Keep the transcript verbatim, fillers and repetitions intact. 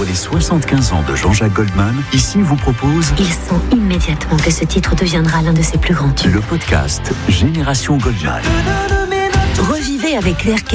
les soixante-quinze ans de Jean-Jacques Goldman, ici vous propose... Il sent immédiatement que ce titre deviendra l'un de ses plus grands tubes. Le podcast Génération Goldman. Revivez avec l'air